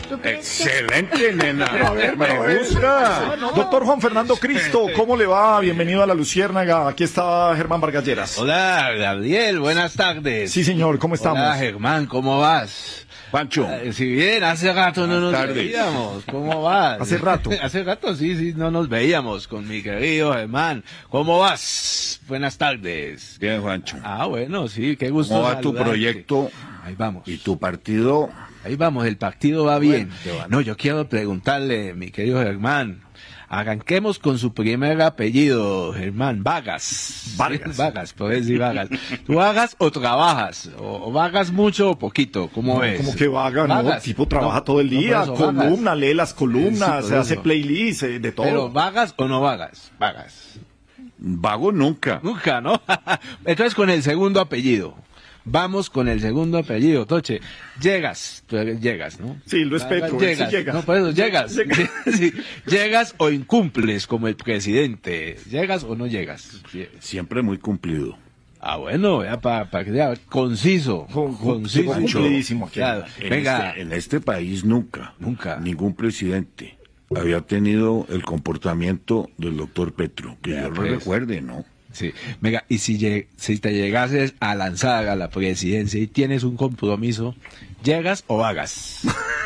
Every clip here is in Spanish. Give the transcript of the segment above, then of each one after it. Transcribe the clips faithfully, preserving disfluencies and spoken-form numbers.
Excelente, nena. A ver, me gusta. Doctor Juan Fernando Cristo, ¿cómo le va? Bienvenido a La Luciérnaga. Aquí está Germán Vargas Lleras. Hola, Gabriel, buenas tardes. Sí, señor, ¿cómo estamos? Hola, Germán, ¿cómo vas? Pancho. Eh, si bien, hace rato no nos tardes. veíamos. ¿Cómo vas? Hace rato. Hace rato, sí, sí, no nos veíamos con mi querido Germán. ¿Cómo vas? Buenas tardes. Bien, Juancho. Ah, bueno, sí, qué gusto. ¿Cómo va tu saludarte. proyecto Ahí vamos. y tu partido? Ahí vamos, el partido va bien. qué bueno. No, yo quiero preguntarle, mi querido Germán, arranquemos con su primer apellido, Germán, Vargas. Vargas. Vargas, puedes decir Vargas. ¿Tú vagas o trabajas? ¿O, o vagas mucho o poquito? ¿Cómo ves? Como que vaga, ¿no? ¿Vagas? Tipo trabaja No, todo el no, día, por eso, columna, vagas. lee las columnas, Sí, se por hace eso. playlist, eh, de todo. Pero ¿vagas o no vagas? Vagas. Vago nunca. Nunca, ¿no? Entonces con el segundo apellido. Vamos con el segundo apellido, Toche. Llegas, tú llegas, ¿no? Sí, lo respeto, él sí Llegas, llega. no, por eso, llegas. Llega. Sí, llegas o incumples como el presidente. ¿Llegas o no llegas? Siempre muy cumplido. Ah, bueno, ya para pa que sea conciso. Con- con- conciso. cumplidísimo aquí. Claro, En venga. este, en este país nunca, Nunca. ningún presidente había tenido el comportamiento del doctor Petro, que Ya, yo lo pues. recuerde, ¿no? Sí, venga, y si, lleg- si te llegases a lanzar a la presidencia y tienes un compromiso, ¿llegas o vagas?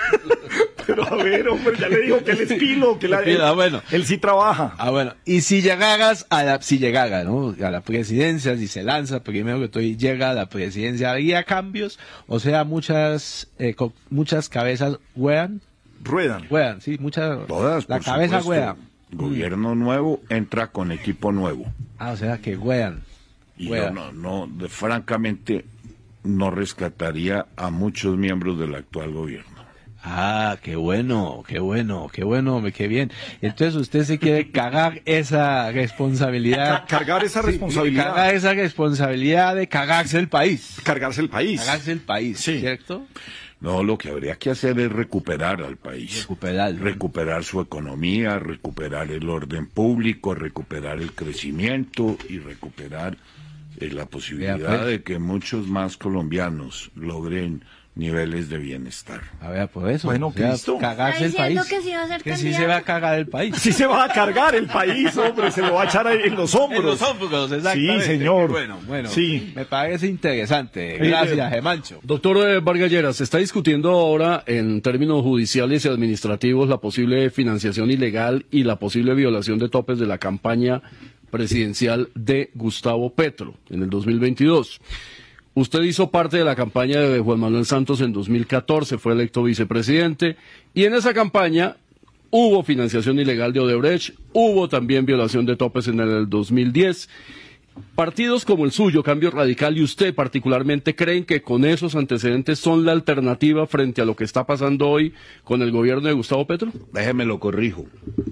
Pero a ver, hombre, ya le digo que él es pilo, que la, él, Ah, bueno. él sí trabaja. Ah, bueno, y si llegaras a la, si llegara, ¿no? A la presidencia, si se lanza, primero que todo, y llega a la presidencia, ¿haría cambios? O sea, muchas, eh, co- muchas cabezas huean, Ruedan. huean, sí, muchas, Todas, la por cabeza supuesto. huea. Gobierno nuevo entra con equipo nuevo. Ah, o sea, que huean. Y Huea. yo no, no, de- francamente, no rescataría a muchos miembros del actual gobierno. Ah, qué bueno, qué bueno, qué bueno, me- qué bien. Entonces usted se quiere cagar esa responsabilidad. Ca- cargar esa Sí, responsabilidad. cagar esa responsabilidad de cagarse el país. Cargarse el país. Cagarse el país, Sí. ¿cierto? No, lo que habría que hacer es recuperar al país. Recuperar. Recuperar su economía, recuperar el orden público, recuperar el crecimiento y recuperar eh, la posibilidad Vea, pues. de que muchos más colombianos logren niveles de bienestar. A ver, por eso. Bueno, o sea, Cristo. cagarse el Está diciendo país. que sí va a ser que sí candidato. se va a cagar el país. Sí se va a cargar el país, hombre, se lo va a echar ahí en los hombros. En los hombros, exactamente. Sí, señor. Bueno, bueno. Sí. Me parece interesante. Eh, Gracias, Gemancho. Doctor eh, Vargas Lleras, se está discutiendo ahora en términos judiciales y administrativos la posible financiación ilegal y la posible violación de topes de la campaña presidencial de Gustavo Petro en el dos mil veintidós. Usted hizo parte de la campaña de Juan Manuel Santos en dos mil catorce, fue electo vicepresidente, y en esa campaña hubo financiación ilegal de Odebrecht, hubo también violación de topes en el dos mil diez. Partidos como el suyo, Cambio Radical, y usted particularmente, ¿creen que con esos antecedentes son la alternativa frente a lo que está pasando hoy con el gobierno de Gustavo Petro? Déjeme lo corrijo.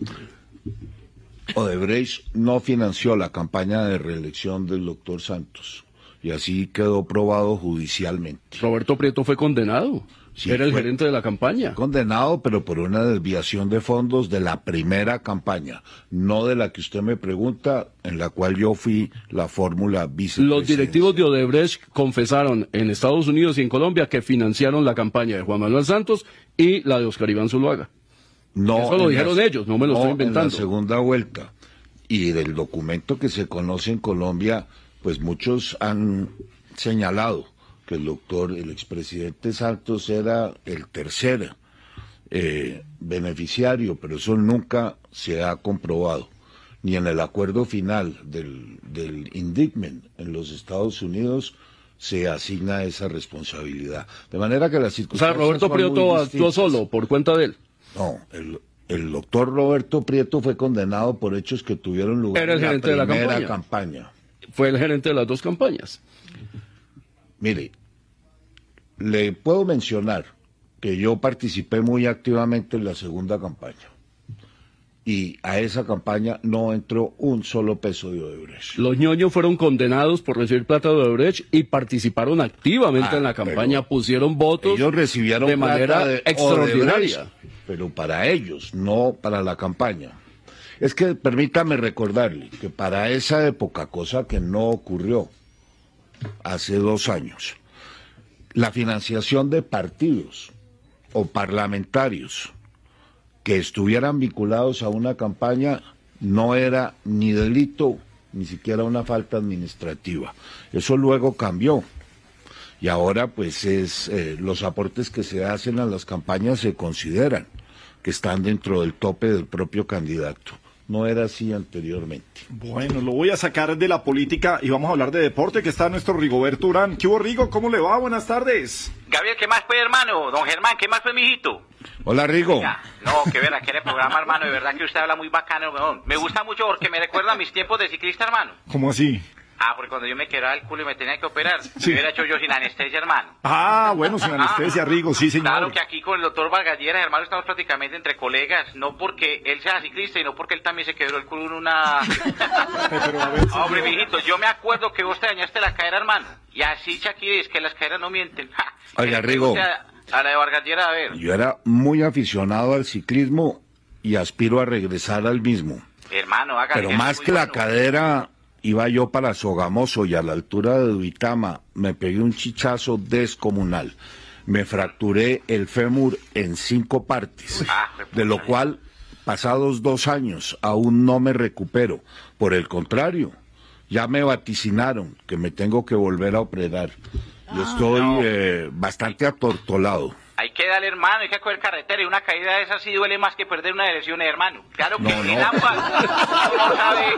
Odebrecht no financió la campaña de reelección del doctor Santos y así quedó probado judicialmente. Roberto Prieto fue condenado. Sí, Era el fue- gerente de la campaña. Condenado, pero por una desviación de fondos de la primera campaña, no de la que usted me pregunta, en la cual yo fui la fórmula vicepresidente. Los directivos de Odebrecht confesaron en Estados Unidos y en Colombia que financiaron la campaña de Juan Manuel Santos y la de Oscar Iván Zuluaga. No, Eso lo en dijeron la- ellos, no me lo estoy inventando. En la segunda vuelta. Y del documento que se conoce en Colombia, pues muchos han señalado que el doctor, el expresidente Santos era el tercer eh, beneficiario, pero eso nunca se ha comprobado. Ni en el acuerdo final del, del indictment en los Estados Unidos se asigna esa responsabilidad. De manera que las O circunstancias sea, Roberto son Prieto muy actuó distintas. solo, por cuenta de él. No, el, el doctor Roberto Prieto fue condenado por hechos que tuvieron lugar Era el en la gerente de la primera campaña. campaña. Fue el gerente de las dos campañas. Mire, le puedo mencionar que yo participé muy activamente en la segunda campaña y a esa campaña no entró un solo peso de Odebrecht. Los ñoños fueron condenados por recibir plata de Odebrecht y participaron activamente Ah, en la campaña, pero pusieron votos Ellos recibieron de plata manera de extraordinaria. Odebrecht, pero para ellos, no para la campaña. Es que permítame recordarle que para esa época, cosa que no ocurrió hace dos años, la financiación de partidos o parlamentarios que estuvieran vinculados a una campaña no era ni delito, ni siquiera una falta administrativa. Eso luego cambió. Y ahora, pues, es eh, los aportes que se hacen a las campañas se consideran que están dentro del tope del propio candidato. No era así anteriormente. Bueno, lo voy a sacar de la política y vamos a hablar de deporte, que está nuestro Rigoberto Urán. ¿Qué hubo, Rigo? ¿Cómo le va? Buenas tardes. Gabriel, ¿qué más pues, hermano? Don Germán, ¿qué más pues, mijito? Hola, Rigo. Ya, no, qué verdad, que el programa, hermano, de verdad que usted habla muy bacano, weón. Me gusta mucho porque me recuerda a mis tiempos de ciclista, hermano. ¿Cómo así? Ah, porque cuando yo me quebraba el culo y me tenía que operar, Sí. me hubiera hecho yo sin anestesia, hermano. Ah, bueno, sin anestesia, Rigo, sí, señor. Claro que aquí con el doctor Vargalleras, hermano, estamos prácticamente entre colegas, no porque él sea ciclista y no porque él también se quebró el culo en una... Pero, a ver, Hombre, señor. mijito, yo me acuerdo que vos te dañaste la cadera, hermano. Y así, Shakira, es que las caderas no mienten. Ja, Oiga, que le Rigo. pregunte A, a la de Vargalleras, a ver. Yo era muy aficionado al ciclismo y aspiro a regresar al mismo. Hermano, hágale. Pero es más muy que la bueno. cadera, iba yo para Sogamoso y a la altura de Duitama me pegué un chichazo descomunal. Me fracturé el fémur en cinco partes, Ah, de lo cual, pasados dos años, aún no me recupero. Por el contrario, ya me vaticinaron que me tengo que volver a operar. Yo estoy no. eh, bastante atortolado. Hay que darle, hermano, hay que coger carretera y una caída de esas sí duele más que perder una elección, hermano. Claro que No, sí, no. ambas. Uno no sabe.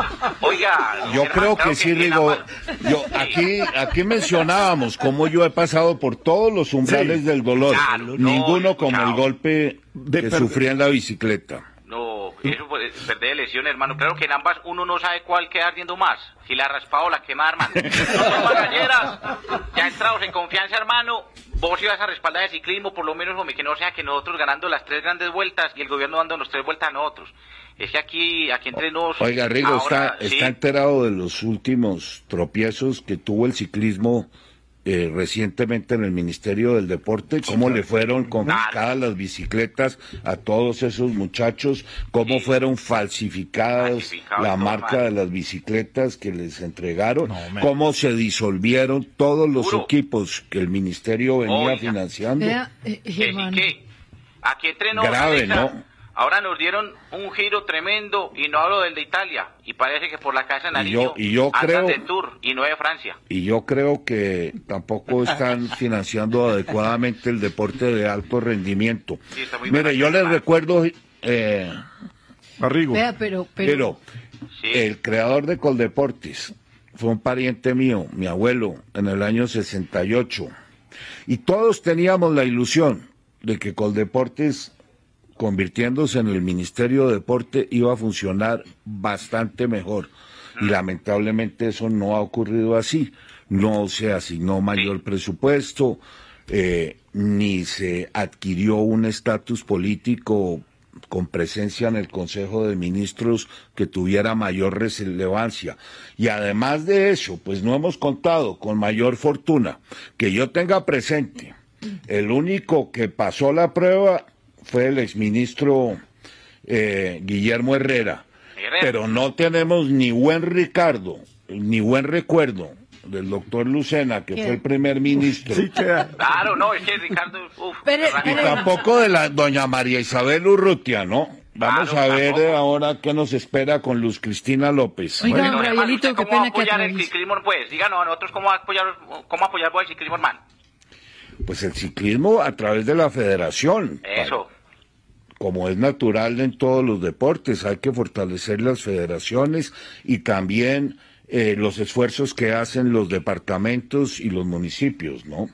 Oiga, Yo hermano, creo claro que sí, en Rigo. ambas- Yo, Sí. aquí, aquí mencionábamos cómo yo he pasado por todos los umbrales Sí. del dolor. Claro, no, Ninguno como chao. el golpe De que perder. sufrí en la bicicleta. No, eso pues, perder elección, hermano. Claro que en ambas uno no sabe cuál queda ardiendo más. Si la raspado o la quema, hermano. Nosotros, Vargalleras, ya entrados en confianza, hermano, vos ibas a respaldar el ciclismo, por lo menos, hombre, que no sea que nosotros ganando las tres grandes vueltas y el gobierno dando las tres vueltas a nosotros. Es que aquí, aquí entre nos... Oiga, Rigo, ahora, está, sí. está enterado de los últimos tropiezos que tuvo el ciclismo eh, recientemente en el Ministerio del Deporte, cómo le fueron confiscadas las bicicletas a todos esos muchachos, cómo Sí. fueron falsificadas Falsificado la todo, marca man. de las bicicletas que les entregaron, No, man. cómo se disolvieron todos los Puro. equipos que el Ministerio venía Oiga. financiando. Vea, eh, Que sí, Germán, que aquí entre nos, Grave, Alexa, ¿no? ahora nos dieron un giro tremendo, y no hablo del de Italia, y parece que por la casa de Nariño yo- y yo andan creo- de tour, y no de Francia. Y yo creo que tampoco están financiando adecuadamente el deporte de alto rendimiento. Sí, está muy Mire, bien, yo les hermano. recuerdo, eh, A Rigo. vea, pero, pero, pero Sí. el creador de Coldeportes fue un pariente mío, mi abuelo, en el año sesenta y ocho. Y todos teníamos la ilusión de que Coldeportes, convirtiéndose en el Ministerio de Deporte, iba a funcionar bastante mejor. Y lamentablemente eso no ha ocurrido así. No se asignó mayor presupuesto, eh, ni se adquirió un estatus político con presencia en el Consejo de Ministros que tuviera mayor relevancia. Y además de eso, pues no hemos contado con mayor fortuna. Que yo tenga presente, el único que pasó la prueba fue el exministro eh, Guillermo Herrera. Herrera. Pero no tenemos ni buen Ricardo, ni buen recuerdo del doctor Lucena, que ¿Qué? fue el primer ministro. Sí, queda. Claro, no, es que Ricardo... Uf, Pero- Ferran- Y pero- tampoco de la doña María Isabel Urrutia, ¿no? Vamos Claro, a ver tampoco. eh, ahora qué nos espera con Luz Cristina López. Oiga, Bueno, don hermano, Gabrielito, ¿usted qué cómo va pena a que apoyar el atraviese. ciclismo? Pues, díganos a nosotros cómo apoyar, cómo apoyar vos el ciclismo, hermano. Pues el ciclismo a través de la federación. Eso. Como es natural en todos los deportes, hay que fortalecer las federaciones y también eh, los esfuerzos que hacen los departamentos y los municipios, ¿no?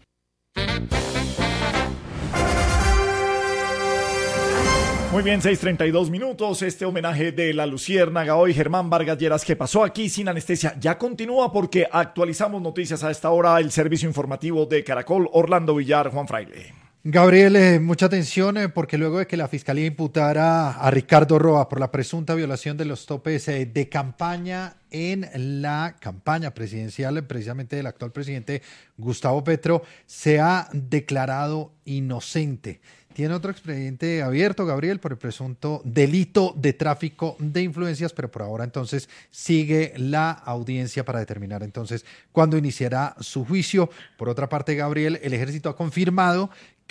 Muy bien, seis treinta y dos minutos, este homenaje de la Luciérnaga hoy, Germán Vargas Lleras, que pasó aquí sin anestesia, ya continúa porque actualizamos noticias a esta hora, el servicio informativo de Caracol, Orlando Villar, Juan Fraile. Gabriel, eh, mucha atención eh, porque luego de que la Fiscalía imputara a Ricardo Roa por la presunta violación de los topes eh, de campaña en la campaña presidencial, eh, precisamente del actual presidente Gustavo Petro, se ha declarado inocente. Tiene otro expediente abierto, Gabriel, por el presunto delito de tráfico de influencias, pero por ahora entonces sigue la audiencia para determinar entonces cuándo iniciará su juicio. Por otra parte, Gabriel, el ejército ha confirmado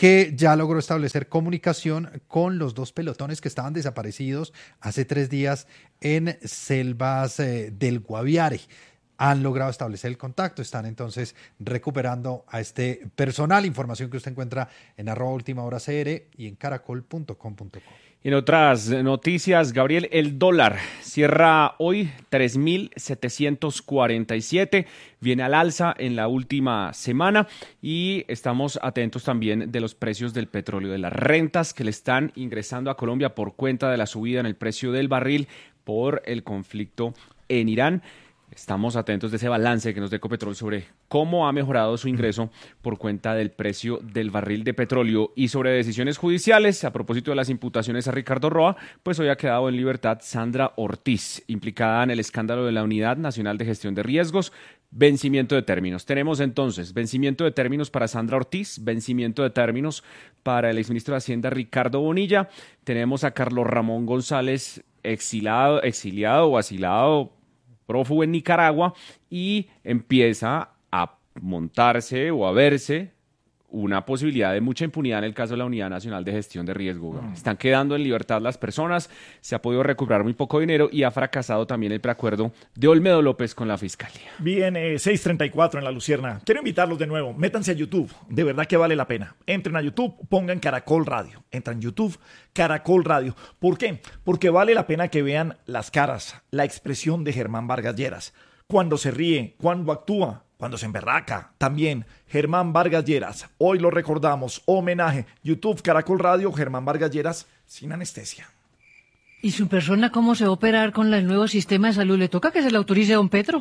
que ya logró establecer comunicación con los dos pelotones que estaban desaparecidos hace tres días en selvas eh, del Guaviare. Han logrado establecer el contacto, están entonces recuperando a este personal. Información que usted encuentra en arroba última hora C R y en caracol punto com punto co. En otras noticias, Gabriel, el dólar cierra hoy tres mil setecientos cuarenta y siete, viene al alza en la última semana y estamos atentos también de los precios del petróleo, de las rentas que le están ingresando a Colombia por cuenta de la subida en el precio del barril por el conflicto en Irán. Estamos atentos de ese balance que nos dé Ecopetrol sobre cómo ha mejorado su ingreso por cuenta del precio del barril de petróleo. Y sobre decisiones judiciales, a propósito de las imputaciones a Ricardo Roa, pues hoy ha quedado en libertad Sandra Ortiz, implicada en el escándalo de la Unidad Nacional de Gestión de Riesgos. Vencimiento de términos. Tenemos entonces vencimiento de términos para Sandra Ortiz, vencimiento de términos para el exministro de Hacienda Ricardo Bonilla. Tenemos a Carlos Ramón González, exilado, exiliado o asilado, prófugo en Nicaragua, y empieza a montarse o a verse una posibilidad de mucha impunidad en el caso de la Unidad Nacional de Gestión de Riesgo. Mm. Están quedando en libertad las personas, se ha podido recuperar muy poco dinero y ha fracasado también el preacuerdo de Olmedo López con la Fiscalía. Bien, eh, seis treinta y cuatro en La Lucierna. Quiero invitarlos de nuevo, métanse a YouTube, de verdad que vale la pena. Entren a YouTube, pongan Caracol Radio. Entran a YouTube, Caracol Radio. ¿Por qué? Porque vale la pena que vean las caras, la expresión de Germán Vargas Lleras. Cuando se ríe, cuando actúa, cuando se emberraca. También Germán Vargas Lleras. Hoy lo recordamos. Homenaje. YouTube, Caracol Radio, Germán Vargas Lleras, sin anestesia. ¿Y su persona cómo se va a operar con el nuevo sistema de salud? ¿Le toca que se le autorice a don Petro?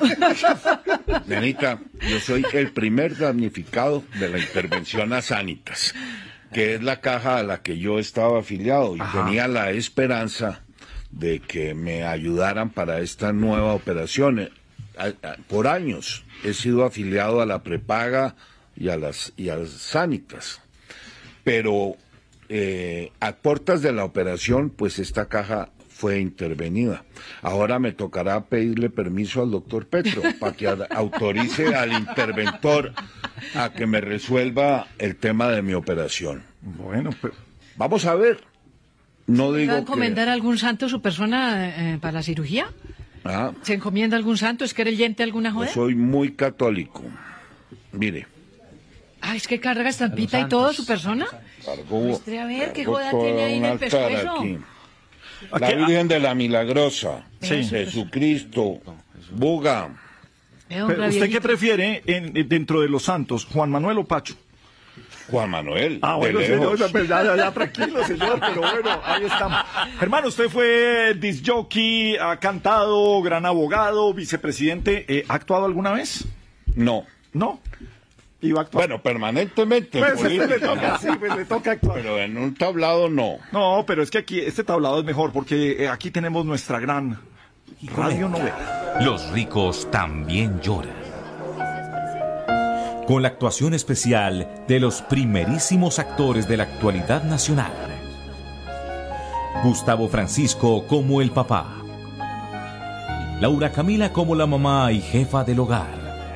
Nenita, yo soy el primer damnificado de la intervención a Sanitas, que es la caja a la que yo estaba afiliado y Ajá. tenía la esperanza de que me ayudaran para esta nueva operación. Por años he sido afiliado a la prepaga y a las y a las Sanitas, pero eh, a puertas de la operación, pues esta caja fue intervenida. Ahora me tocará pedirle permiso al doctor Petro para que a, autorice al interventor a que me resuelva el tema de mi operación. Bueno, pues vamos a ver. No digo ¿Va a encomendar que... a algún santo su persona eh, para la cirugía? Ah, ¿Se encomienda algún santo? ¿Es creyente alguna joda? yo soy muy católico. Mire. Ah, es que carga estampita y todo su persona. Cargo, Muestre a ver qué cargo joda todo tiene ahí en un el altar pescuezo. aquí. La Virgen de la Milagrosa, Sí. Jesucristo, Buga. Veo un Pero, ¿usted rabielito. qué prefiere en, dentro de los santos, Juan Manuel o Pacho? Juan Manuel. Ah, bueno, de señor, lejos. pues ya, ya, ya, tranquilo, señor, pero bueno, ahí estamos. Hermano, usted fue disc jockey, ha cantado, gran abogado, vicepresidente. Eh, ¿Ha actuado alguna vez? No. No. Iba a actuar. Bueno, permanentemente en Pues, política, le toca, ¿no? sí, pues le toca actuar. Pero en un tablado no. No, pero es que aquí, este tablado es mejor, porque eh, aquí tenemos nuestra gran radionovela. Los ricos también lloran. Con la actuación especial de los primerísimos actores de la actualidad nacional. Gustavo Francisco como el papá. Laura Camila como la mamá y jefa del hogar.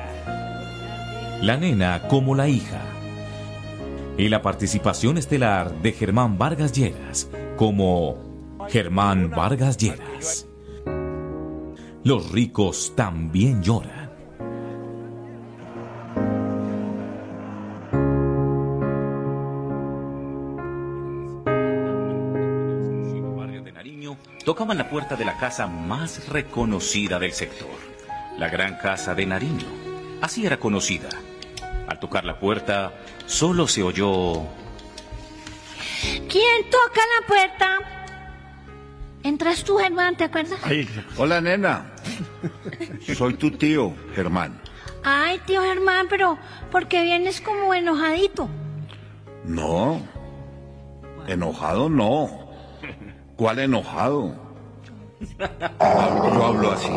La nena como la hija. Y la participación estelar de Germán Vargas Lleras como Germán Vargas Lleras. Los ricos también lloran. Tocaban la puerta de la casa más reconocida del sector, la Gran Casa de Nariño. Así era conocida. Al tocar la puerta, solo se oyó... ¿Quién toca la puerta? Entras tú, Germán, ¿te acuerdas? Ay, hola, nena. Soy tu tío, Germán. Ay, tío Germán, pero ¿por qué vienes como enojadito? No. Enojado no. ¿Cuál enojado? Yo hablo así.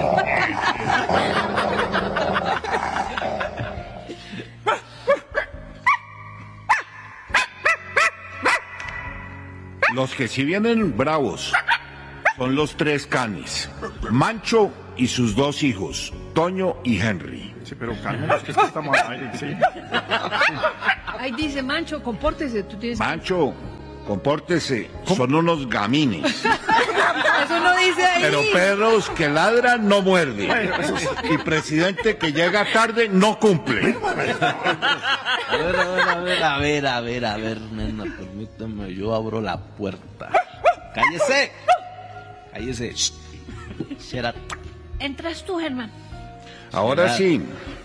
Los que sí vienen bravos son los tres canis. Mancho y sus dos hijos, Toño y Henry. Sí, pero cálmenos, que es que estamos ahí, sí. Ahí dice, Mancho, compórtese. Tú tienes... Mancho, compórtese. Son unos gamines. Eso no dice ahí. Pero perros que ladran no muerden. Y presidente que llega tarde no cumple. A ver, a ver, a ver, a ver, a ver, a ver, nena, permíteme, yo abro la puerta. ¡Cállese! ¡Cállese! Shut up. Entras tú, Germán. Ahora sí,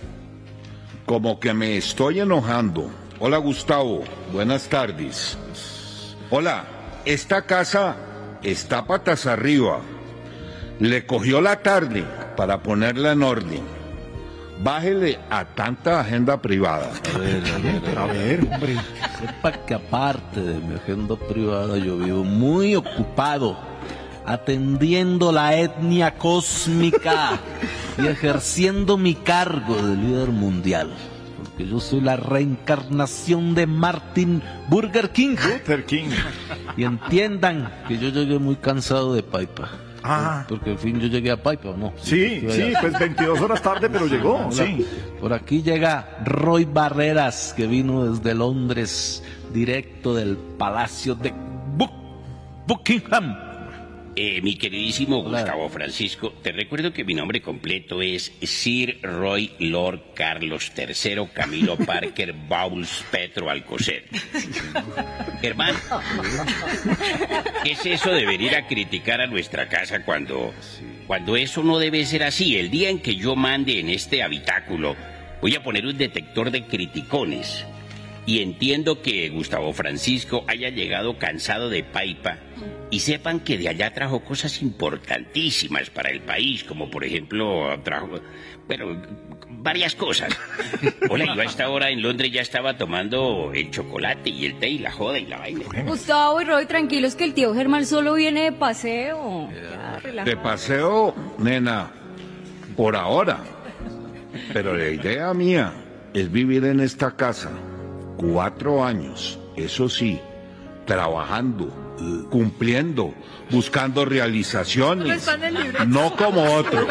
como que me estoy enojando. Hola, Gustavo, buenas tardes. Hola, esta casa está patas arriba. Le cogió la tarde para ponerla en orden. Bájele a tanta agenda privada. A ver, a ver, a ver, hombre. Sepa que aparte de mi agenda privada, yo vivo muy ocupado atendiendo la etnia cósmica y ejerciendo mi cargo de líder mundial. Porque yo soy la reencarnación de Martin Burger King. Luther King. Y entiendan que yo llegué muy cansado de Paipa. Ah. Porque al fin yo llegué a Paipa, ¿o no? Sí, sí, pues veintidós horas tarde, pero llegó, sí. Por aquí llega Roy Barreras, que vino desde Londres, directo del Palacio de Buck Buckingham. Eh, mi queridísimo Hola. Gustavo Francisco, te recuerdo que mi nombre completo es Sir Roy Lord Carlos tercero Camilo Parker Bowles Petro Alcocer. Hermano, ¿qué es eso de venir a criticar a nuestra casa cuando, cuando eso no debe ser así? El día en que yo mande en este habitáculo, voy a poner un detector de criticones. Y entiendo que Gustavo Francisco haya llegado cansado de Paipa y sepan que de allá trajo cosas importantísimas para el país, como por ejemplo trajo, bueno, varias cosas. Hola, yo a esta hora en Londres ya estaba tomando el chocolate y el té y la joda y la vaina. Gustavo y Roy, tranquilos que el tío Germán solo viene de paseo. Ya, de paseo, nena, por ahora. Pero la idea mía es vivir en esta casa cuatro años, eso sí, trabajando, cumpliendo, buscando realizaciones, no como otro.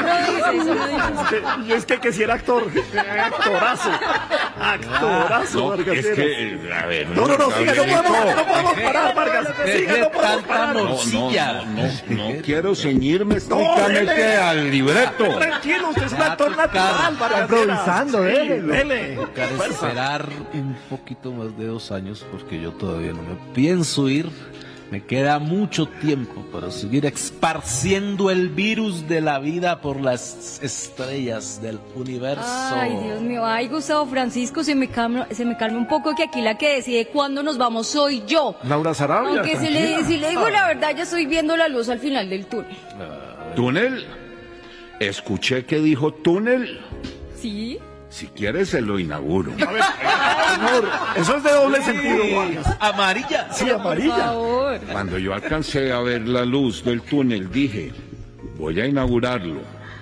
Y es que quisiera actor, actorazo, actorazo, Vargas. Es que, a ver, no, no, no, siga, no podemos, no podemos parar, Vargas, siga, no podemos parar. No, no, no, no quiero ceñirme estrictamente al libreto. Tranquilo, usted es un actor natural, Vargas. Improvisando, dele. Tocar esperar un poquito más de dos años porque yo todavía no me pienso ir. Me queda mucho tiempo para seguir esparciendo el virus de la vida por las estrellas del universo. Ay, Dios mío, ay, Gustavo Francisco, se me calma, se me calma un poco que aquí la que decide cuándo nos vamos soy yo. Laura Sarabia. Aunque si le, si le digo la verdad, ya estoy viendo la luz al final del túnel. ¿Túnel? Escuché que dijo túnel. ¿Sí? Si quieres se lo inauguro. A ver, amor, eso es de doble sentido, Vargas. ¿Amarilla? Sí, amarilla. Por favor. Cuando yo alcancé a ver la luz del túnel, dije, voy a inaugurarlo.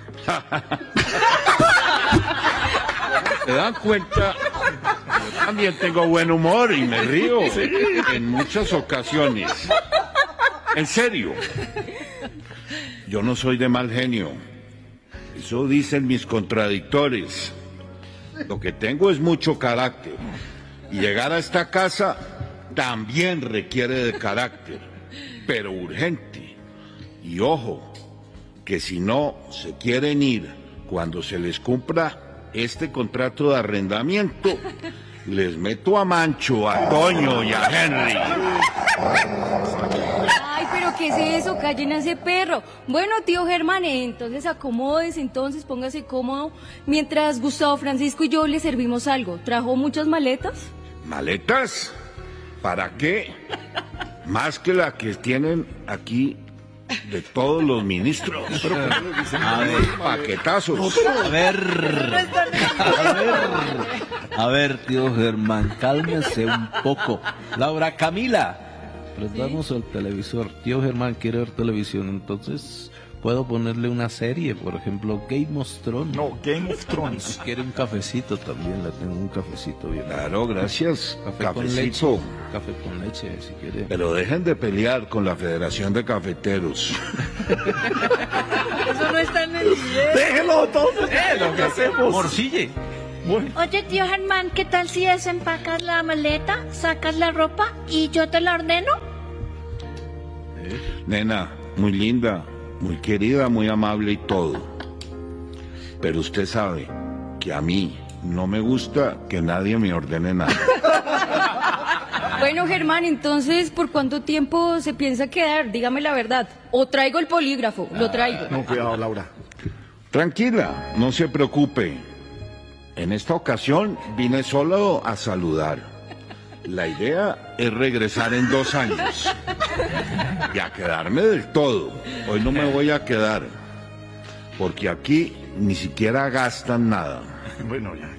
¿Se dan cuenta? Yo también tengo buen humor y me río en muchas ocasiones. En serio. Yo no soy de mal genio. Eso dicen mis contradictores. Lo que tengo es mucho carácter. Y llegar a esta casa también requiere de carácter, pero urgente. Y ojo, que si no se quieren ir cuando se les cumpla este contrato de arrendamiento, les meto a Mancho, a Toño y a Henry. Ay, pero ¿qué es eso? Callen a ese perro. Bueno, tío Germán, entonces acomódese, entonces póngase cómodo. Mientras Gustavo Francisco y yo le servimos algo. ¿Trajo muchas maletas? ¿Maletas? ¿Para qué? Más que la que tienen aquí de todos los ministros. A ver, paquetazos. A ver, a ver, a ver, tío Germán, cálmese un poco. Laura Camila, prestamos el televisor. Tío Germán quiere ver televisión, entonces puedo ponerle una serie, por ejemplo, Game of Thrones. No, Game of Thrones. Si quiere un cafecito también, le tengo un cafecito bien. Claro, gracias. Café Cafecito. con leche. Café con leche, si quiere. Pero dejen de pelear con la Federación de Cafeteros. Eso no está en el video. Déjelo, entonces. Eh, lo que hacemos. Morcille. Bueno. Oye, tío Germán, ¿qué tal si desempacas la maleta, sacas la ropa y yo te la ordeno? Nena, muy linda, muy querida, muy amable y todo. Pero usted sabe que a mí no me gusta que nadie me ordene nada. Bueno, Germán, entonces, ¿por cuánto tiempo se piensa quedar? Dígame la verdad. O traigo el polígrafo, lo traigo. No, cuidado, Laura. Tranquila, no se preocupe. En esta ocasión vine solo a saludar. La idea es regresar en dos años y a quedarme del todo. Hoy no me voy a quedar, porque aquí ni siquiera gastan nada. Bueno, ya.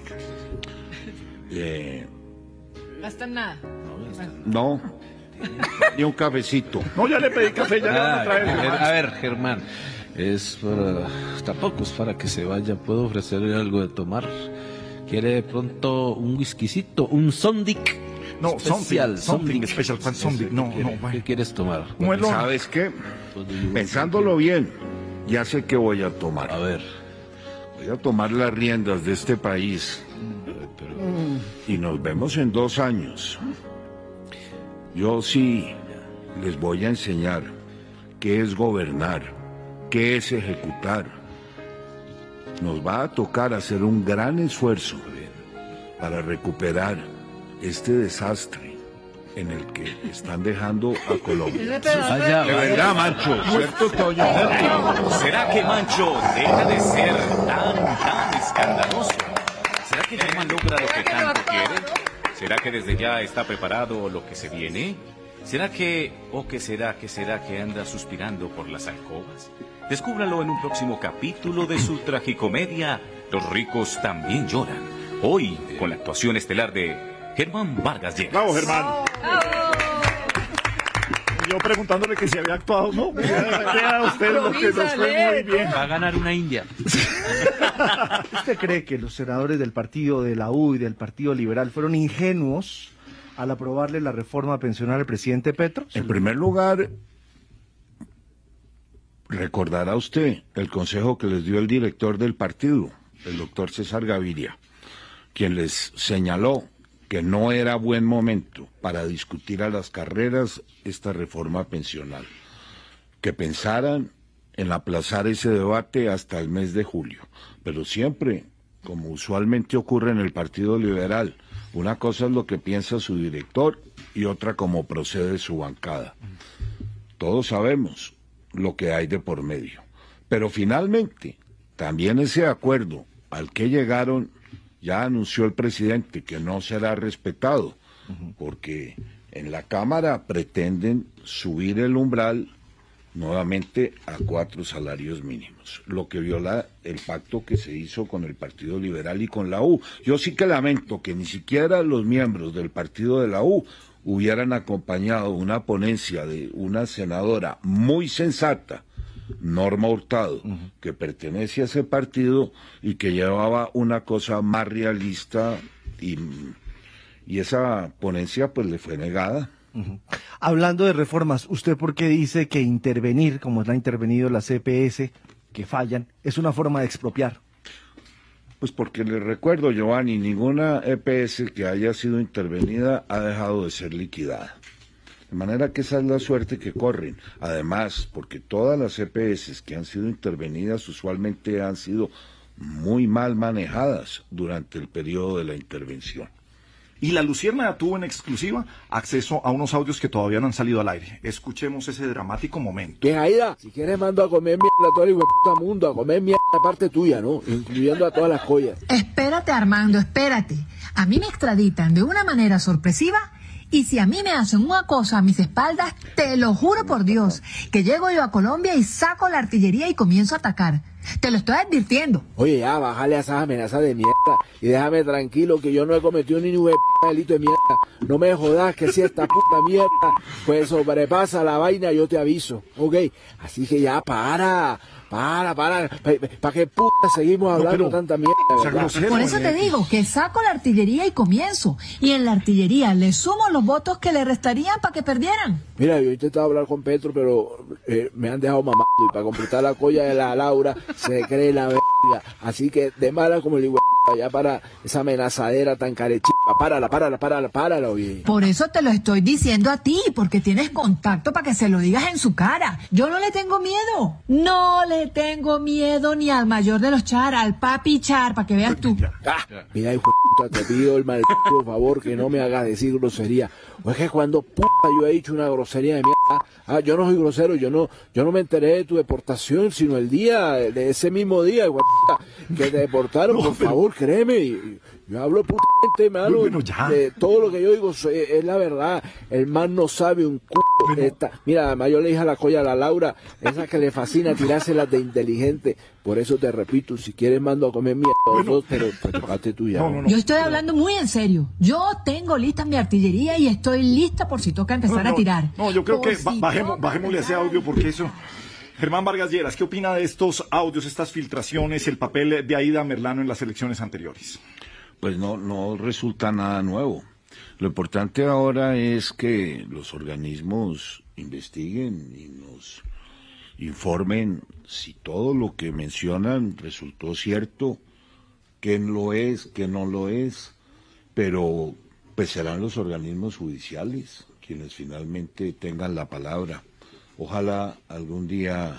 Eh, ¿Gastan nada? no, ni un cafecito. No, ya le pedí café, ya le van a Ah, traer. a ver, Germán, es para... Tampoco es para que se vaya, puedo ofrecerle algo de tomar. ¿Quiere de pronto un whiskycito, un Sondic? No, especial, something, something Sondic. special, ¿cuál Sondic? Ese, No, ¿qué quiere- no, bueno. ¿Qué quieres tomar? Muelo. ¿Sabes qué? Pensándolo bien, ya sé qué voy a tomar. A ver. Voy a tomar las riendas de este país. Y nos vemos en dos años. Yo sí les voy a enseñar qué es gobernar, qué es ejecutar. Nos va a tocar hacer un gran esfuerzo para recuperar este desastre en el que están dejando a Colombia. Vaya, De verdad, Mancho, ¿cierto, Toño? ¿Será que Mancho deja de ser tan, tan escandaloso? ¿Será que Germán logra lo que tanto quiere? ¿Será que desde ya está preparado lo que se viene? ¿Será que, o qué será, qué será que anda suspirando por las alcobas? Descúbralo en un próximo capítulo de su tragicomedia, Los ricos también lloran. Hoy, con la actuación estelar de Germán Vargas Lleras. Bravo, Germán. Yo preguntándole que si había actuado, no. Vea usted lo que nos fue muy bien. Va a ganar una india. ¿Usted cree que los senadores del partido de la U y del Partido Liberal fueron ingenuos al aprobarle la reforma pensional al presidente Petro? En primer lugar, recordará usted el consejo que les dio el director del partido, el doctor César Gaviria, quien les señaló que no era buen momento para discutir a las carreras esta reforma pensional, que pensaran en aplazar ese debate hasta el mes de julio, pero siempre, como usualmente ocurre en el Partido Liberal, una cosa es lo que piensa su director y otra como procede su bancada. Todos sabemos lo que hay de por medio, pero finalmente también ese acuerdo al que llegaron ya anunció el presidente que no será respetado, porque en la Cámara pretenden subir el umbral nuevamente a cuatro salarios mínimos, lo que viola el pacto que se hizo con el Partido Liberal y con la U. Yo sí que lamento que ni siquiera los miembros del partido de la U hubieran acompañado una ponencia de una senadora muy sensata, Norma Hurtado, uh-huh. que pertenece a ese partido y que llevaba una cosa más realista, y, y esa ponencia pues le fue negada. Uh-huh. Hablando de reformas, ¿usted por qué dice que intervenir, como ha intervenido la C P S, que fallan, es una forma de expropiar? Pues porque le recuerdo, Giovanni, ninguna E P S que haya sido intervenida ha dejado de ser liquidada. De manera que esa es la suerte que corren. Además, porque todas las E P S que han sido intervenidas usualmente han sido muy mal manejadas durante el periodo de la intervención. Y la Luciérnaga tuvo en exclusiva acceso a unos audios que todavía no han salido al aire. Escuchemos ese dramático momento. Bien, Aida, si quieres mando a comer mierda a todo el puta mundo, a comer mierda de parte tuya, ¿no? Incluyendo a todas las collas. Espérate, Armando, espérate. A mí me extraditan de una manera sorpresiva y si a mí me hacen una cosa a mis espaldas, te lo juro por Dios, que llego yo a Colombia y saco la artillería y comienzo a atacar. Te lo estoy advirtiendo. Oye, ya, bájale a esas amenazas de mierda y déjame tranquilo que yo no he cometido ni un delito de mierda. No me jodas que si esta puta mierda pues sobrepasa la vaina, yo te aviso, ¿ok? Así que ya, para, para, para. ¿Para pa qué puta seguimos hablando no, pero, tanta mierda, verdad? Por eso te digo que saco la artillería y comienzo. Y en la artillería le sumo los votos que le restarían para que perdieran. Mira, yo he intentado hablar con Petro, pero eh, me han dejado mamando. Y para completar la colla de la Laura, se cree la verga. Así que de mala como el igual, ya para esa amenazadera tan carechipa. Párala, párala, párala, párala, oye. Por eso te lo estoy diciendo a ti, porque tienes contacto para que se lo digas en su cara. Yo no le tengo miedo. No le tengo miedo ni al mayor de los Char, al papi Char, para que veas tú. Ah, mira, hijo de puta, te pido el maldito favor que no me hagas decir grosería. O es que cuando puta yo he dicho una grosería de mierda, ah, yo no soy grosero, yo no, yo no me enteré de tu deportación, sino el día, de ese mismo día, hijo de puta, que te deportaron, no, por pero... favor, créeme. Yo hablo putamente, mano, bueno, de todo lo que yo digo es, es la verdad. El man no sabe un culo. Bueno. Esta, mira, además yo le dije a la colla, a la Laura, esa que le fascina tirárselas de inteligente. Por eso te repito, si quieres mando a comer mierda bueno. dos, pero prepárate tú ya. No, no, no. Yo estoy hablando muy en serio. Yo tengo lista mi artillería y estoy lista por si toca empezar no, no, a tirar. No, yo creo por que si bajemos, bajémosle ese audio porque eso... Germán Vargas Lleras, ¿qué opina de estos audios, estas filtraciones, el papel de Aída Merlano en las elecciones anteriores? Pues no, no resulta nada nuevo. Lo importante ahora es que los organismos investiguen y nos informen si todo lo que mencionan resultó cierto, quién lo es, quién no lo es, pero pues serán los organismos judiciales quienes finalmente tengan la palabra. Ojalá algún día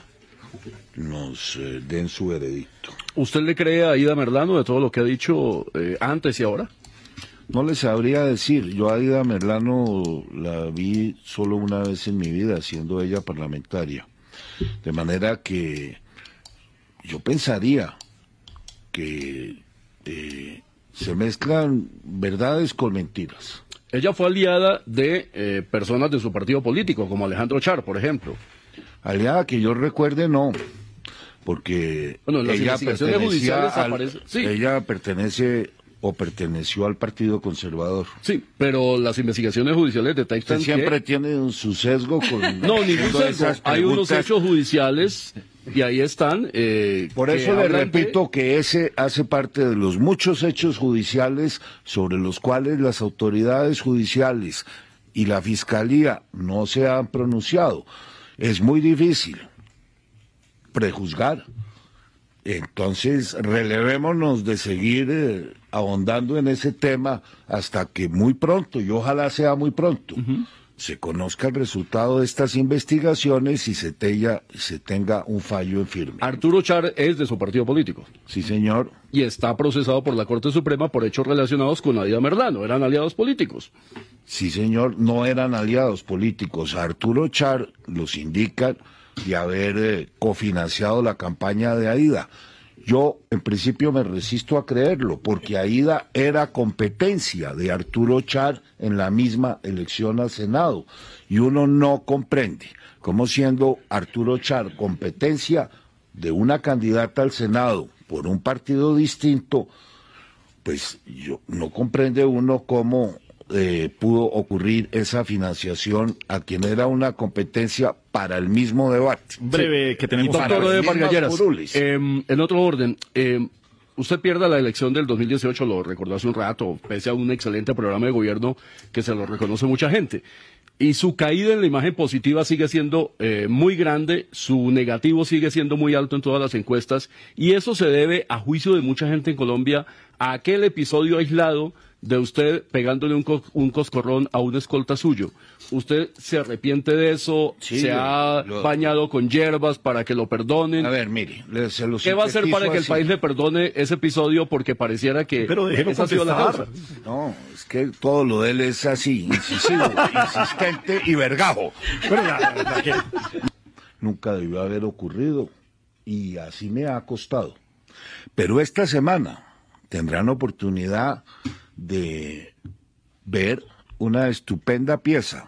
nos eh, den su veredicto. ¿Usted le cree a Aída Merlano de todo lo que ha dicho eh, antes y ahora? No le sabría decir. Yo a Aída Merlano la vi solo una vez en mi vida, siendo ella parlamentaria. De manera que yo pensaría que eh, se mezclan verdades con mentiras. Ella fue aliada de eh, personas de su partido político, como Alejandro Char, por ejemplo. Aliada que yo recuerde, no, porque bueno, en las ella, pertenecía al, aparece, sí. ella pertenece o perteneció al Partido Conservador. Sí, pero las investigaciones judiciales detectan que siempre que... tiene un, su sesgo con... No, ningún sesgo. Hay unos hechos judiciales y ahí están. Eh, Por eso le repito de... que ese hace parte de los muchos hechos judiciales sobre los cuales las autoridades judiciales y la Fiscalía no se han pronunciado. Es muy difícil prejuzgar. Entonces, relevémonos de seguir eh, ahondando en ese tema hasta que muy pronto, y ojalá sea muy pronto, uh-huh. se conozca el resultado de estas investigaciones y se, tella, se tenga un fallo en firme. Arturo Char es de su partido político. Sí, señor. Y está procesado por la Corte Suprema por hechos relacionados con Aída Merlano. ¿Eran aliados políticos? Sí, señor, no eran aliados políticos. A Arturo Char los indican de haber eh, cofinanciado la campaña de Aída. Yo, en principio, me resisto a creerlo, porque Aída era competencia de Arturo Char en la misma elección al Senado, y uno no comprende cómo, siendo Arturo Char competencia de una candidata al Senado por un partido distinto, pues yo no comprende uno cómo eh, pudo ocurrir esa financiación a quien era una competencia para el mismo debate. Breve, sí, que tenemos doctor Vargas Lleras, eh, en otro orden, eh, usted pierde la elección del dos mil dieciocho, lo recordó hace un rato, pese a un excelente programa de gobierno que se lo reconoce mucha gente. Y su caída en la imagen positiva sigue siendo eh, muy grande, su negativo sigue siendo muy alto en todas las encuestas, y eso se debe, a juicio de mucha gente en Colombia, a aquel episodio aislado de usted pegándole un, co un coscorrón a un escolta suyo. ¿Usted se arrepiente de eso? Sí, ¿Se ha lo... bañado con hierbas para que lo perdonen? A ver, mire, le, se lo ¿Qué va a hacer para que así. el país le perdone ese episodio? Porque pareciera que Pero esa ha sido la causa. No, es que todo lo de él es así, incisivo, insistente y vergajo. Pero la, la que... Nunca debió haber ocurrido y así me ha costado. Pero esta semana tendrán oportunidad de ver una estupenda pieza.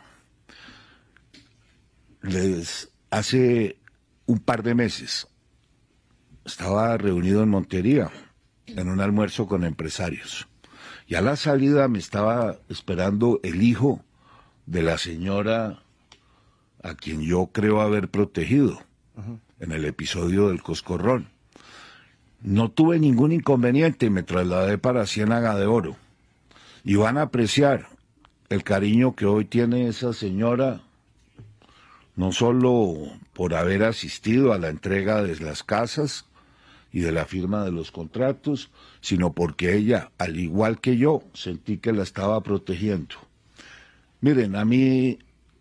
Les hace un par de meses estaba reunido en Montería en un almuerzo con empresarios, y a la salida me estaba esperando el hijo de la señora a quien yo creo haber protegido uh-huh. en el episodio del coscorrón. No tuve ningún inconveniente y me trasladé para Ciénaga de Oro. Y van a apreciar el cariño que hoy tiene esa señora, no solo por haber asistido a la entrega de las casas, y de la firma de los contratos, sino porque ella, al igual que yo, sentí que la estaba protegiendo. Miren, a mí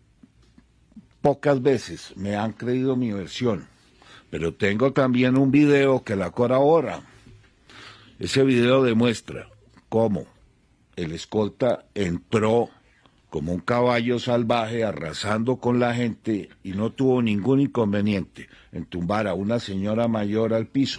pocas veces me han creído mi versión, pero tengo también un video que la corrobora. Ese video demuestra cómo el escolta entró como un caballo salvaje arrasando con la gente y no tuvo ningún inconveniente en tumbar a una señora mayor al piso.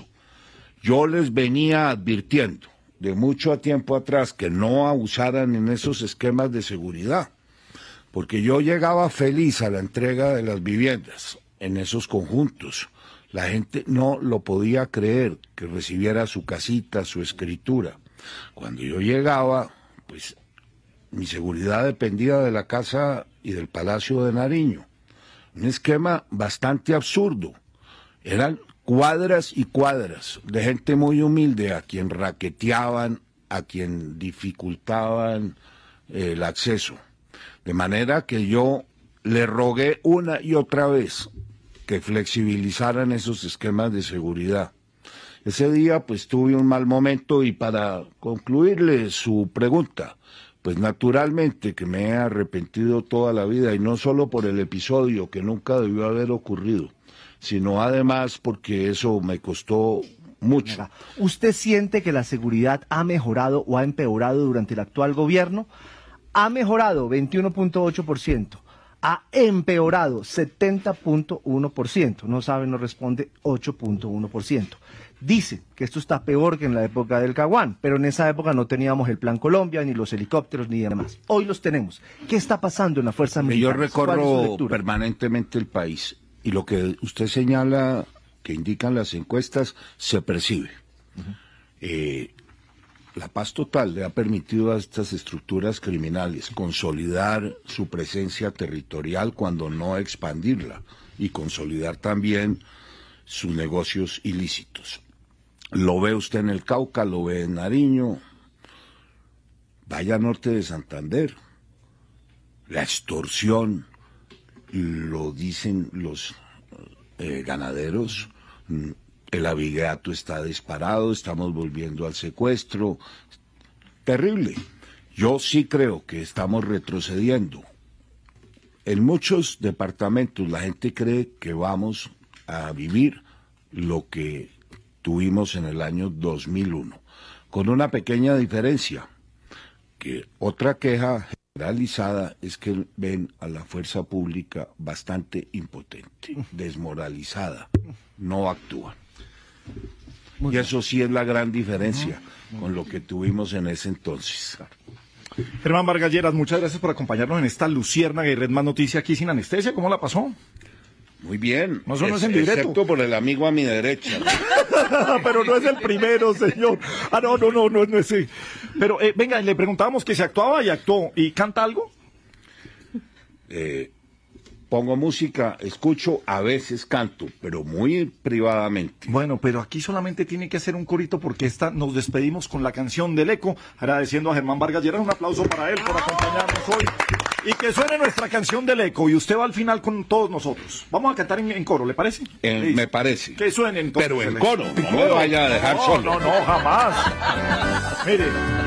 Yo les venía advirtiendo de mucho tiempo atrás que no abusaran en esos esquemas de seguridad, porque yo llegaba feliz a la entrega de las viviendas en esos conjuntos. La gente no lo podía creer que recibiera su casita, su escritura. Cuando yo llegaba, pues mi seguridad dependía de la casa y del Palacio de Nariño. Un esquema bastante absurdo. Eran cuadras y cuadras de gente muy humilde a quien raqueteaban, a quien dificultaban eh, el acceso. De manera que yo le rogué una y otra vez que flexibilizaran esos esquemas de seguridad. Ese día pues tuve un mal momento y para concluirle su pregunta, pues naturalmente que me he arrepentido toda la vida y no solo por el episodio que nunca debió haber ocurrido, sino además porque eso me costó mucho. ¿Usted siente que la seguridad ha mejorado o ha empeorado durante el actual gobierno? Ha mejorado veintiuno punto ocho por ciento, ha empeorado setenta punto uno por ciento, no sabe, no responde ocho punto uno por ciento. Dice que esto está peor que en la época del Caguán, pero en esa época no teníamos el Plan Colombia, ni los helicópteros, ni demás. Hoy los tenemos. ¿Qué está pasando en la Fuerza Militar? Yo recorro permanentemente el país y lo que usted señala, que indican las encuestas, se percibe. Uh-huh. eh, la paz total le ha permitido a estas estructuras criminales consolidar su presencia territorial cuando no expandirla y consolidar también sus negocios ilícitos. Lo ve usted en el Cauca, lo ve en Nariño, vaya al norte de Santander. La extorsión, lo dicen los eh, ganaderos, el abigeato está disparado, estamos volviendo al secuestro. Terrible. Yo sí creo que estamos retrocediendo. En muchos departamentos la gente cree que vamos a vivir lo que tuvimos en el año dos mil uno, con una pequeña diferencia, que otra queja generalizada es que ven a la fuerza pública bastante impotente, desmoralizada, no actúan. Y eso sí es la gran diferencia con lo que tuvimos en ese entonces. Germán Vargas Lleras, muchas gracias por acompañarnos en esta luciérnaga y Red Más Noticia aquí sin anestesia. ¿Cómo la pasó? Muy bien, no solo es, en directo. Excepto por el amigo a mi derecha. Pero no es el primero, señor. Ah, no, no, no, no, no es ese. Pero, eh, venga, le preguntábamos que se actuaba y actuó. ¿Y canta algo? Eh, pongo música, escucho, a veces canto, pero muy privadamente. Bueno, pero aquí solamente tiene que hacer un corito porque esta nos despedimos con la canción del Eco, agradeciendo a Germán Vargas Lleras. Un aplauso para él por acompañarnos hoy. Y que suene nuestra canción del Eco y usted va al final con todos nosotros. Vamos a cantar en, en coro, ¿le parece? Eh, me parece. Que suene en coro. Pero en coro, no me vaya a dejar no, solo. No, no, jamás. Mire.